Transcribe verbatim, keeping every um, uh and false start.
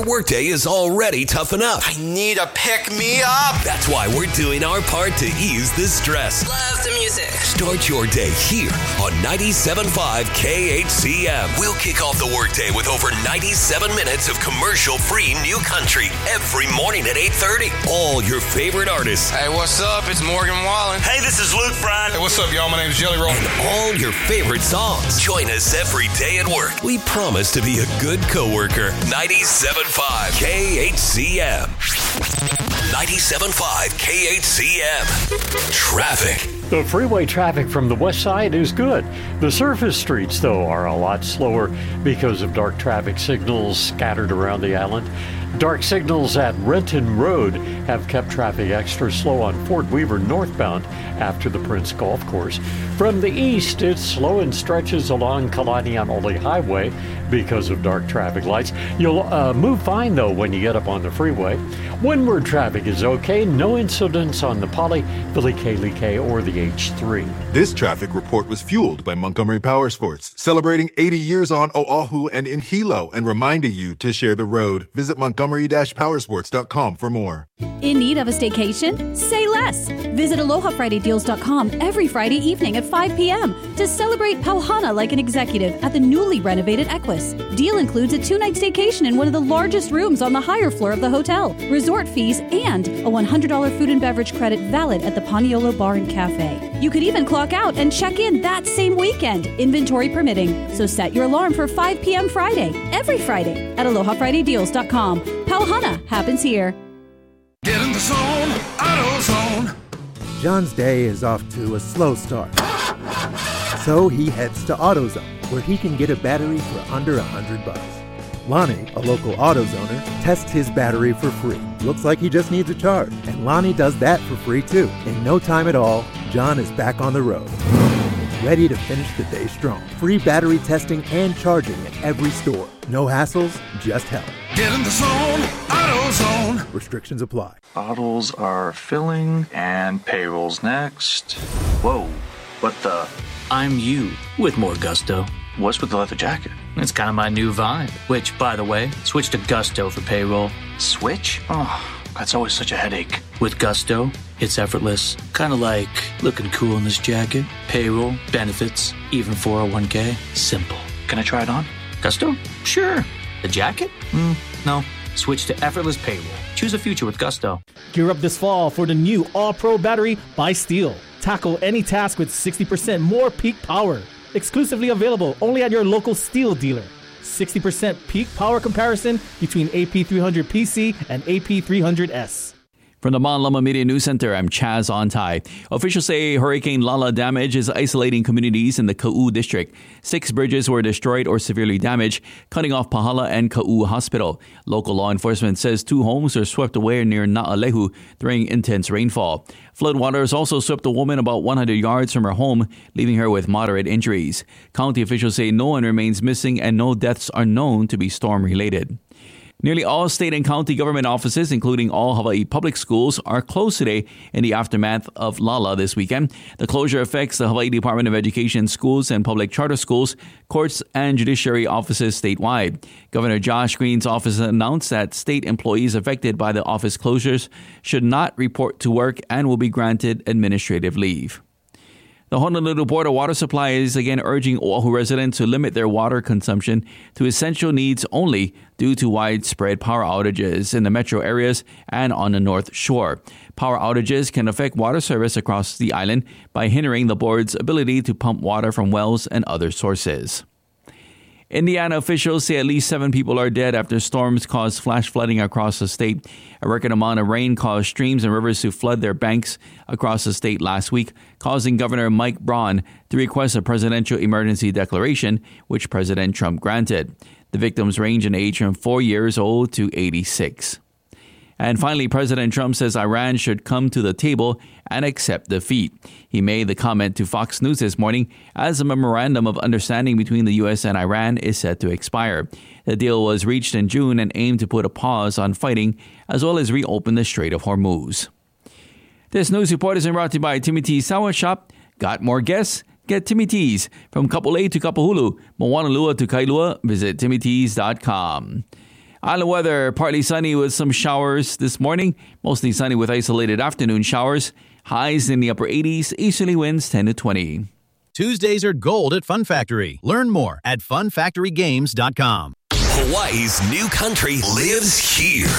workday is already tough enough. I need a pick-me-up. That's why we're doing our part to ease the stress. Love the music. Start your day here on ninety-seven point five K H C M. We'll kick off the workday with over ninety-seven minutes of commercial-free new country every morning at eight thirty. All your favorite artists. Hey, what's up? It's Morgan Wallen. Hey, this is Luke Bryan. Hey, what's up, y'all? My name's Jelly Roll. And all your favorite songs. Join us every day at work. We promise to be a good coworker. ninety-seven point five K H C M. ninety-seven point five K H C M. Traffic. The freeway traffic from the west side is good. The surface streets, though, are a lot slower because of dark traffic signals scattered around the island. Dark signals at Renton Road have kept traffic extra slow on Fort Weaver northbound after the Prince Golf Course. From the east, it's slow in stretches along Kalanian-Oli Highway because of dark traffic lights. You'll uh, move fine, though, when you get up on the freeway. Windward traffic is okay. No incidents on the Poly, Vilikay-Likay, or the H three. This traffic report was fueled by Montgomery Powersports, celebrating eighty years on Oahu and in Hilo, and reminding you to share the road. Visit montgomery dash powersports dot com for more. In need of a staycation? Say less. Visit aloha friday deals dot com every Friday evening at five p.m. to celebrate Pauhana like an executive at the newly renovated Equus. Deal includes a two-night staycation in one of the largest rooms on the higher floor of the hotel, resort fees, and a one hundred dollars food and beverage credit valid at the Paniolo Bar and Cafe. You could even clock out and check in that same weekend, inventory permitting. So set your alarm for five p.m. Friday, every Friday at aloha friday deals dot com. Pauhana happens here. Get in the zone, AutoZone. John's day is off to a slow start. So he heads to AutoZone, where he can get a battery for under a hundred bucks. Lonnie, a local AutoZoner, tests his battery for free. Looks like he just needs a charge. And Lonnie does that for free too. In no time at all, John is back on the road, ready to finish the day strong. Free battery testing and charging at every store. No hassles, just help. Get in the zone, AutoZone. Restrictions apply. Bottles are filling and payrolls next. Whoa, what the? I'm you with more gusto. What's with the leather jacket? It's kind of my new vibe. Which, by the way, switch to Gusto for payroll. Switch? Oh, that's always such a headache. With Gusto, it's effortless. Kind of like looking cool in this jacket. Payroll, benefits, even four oh one k. Simple. Can I try it on? Gusto? Sure. The jacket? Mm, no. Switch to effortless payroll. Choose a future with Gusto. Gear up this fall for the new All-Pro battery by Steel. Tackle any task with sixty percent more peak power. Exclusively available only at your local Steel dealer. sixty percent peak power comparison between A P three hundred P C and A P three hundred S. From the Mon Lama Media News Center, I'm Chaz Ontai. Officials say Hurricane Lala damage is isolating communities in the Ka'u district. Six bridges were destroyed or severely damaged, cutting off Pahala and Ka'u Hospital. Local law enforcement says two homes were swept away near Na'alehu during intense rainfall. Floodwaters also swept a woman about one hundred yards from her home, leaving her with moderate injuries. County officials say no one remains missing and no deaths are known to be storm-related. Nearly all state and county government offices, including all Hawaii public schools, are closed today in the aftermath of Lala this weekend. The closure affects the Hawaii Department of Education schools and public charter schools, courts, and judiciary offices statewide. Governor Josh Green's office announced that state employees affected by the office closures should not report to work and will be granted administrative leave. The Honolulu Board of Water Supply is again urging Oahu residents to limit their water consumption to essential needs only due to widespread power outages in the metro areas and on the North Shore. Power outages can affect water service across the island by hindering the board's ability to pump water from wells and other sources. Indiana officials say at least seven people are dead after storms caused flash flooding across the state. A record amount of rain caused streams and rivers to flood their banks across the state last week, causing Governor Mike Braun to request a presidential emergency declaration, which President Trump granted. The victims range in age from four years old to eighty-six. And finally, President Trump says Iran should come to the table and accept defeat. He made the comment to Fox News this morning as a memorandum of understanding between the U S and Iran is set to expire. The deal was reached in June and aimed to put a pause on fighting as well as reopen the Strait of Hormuz. This news report is brought to you by Timmy T's Sour Shop. Got more guests? Get Timmy T's. From Kapolei to Kapahulu, Moanalua to Kailua, visit timmy tees dot com. Island weather, partly sunny with some showers this morning. Mostly sunny with isolated afternoon showers. Highs in the upper eighties, easterly winds ten to twenty. Tuesdays are gold at Fun Factory. Learn more at fun factory games dot com. Hawaii's new country lives here.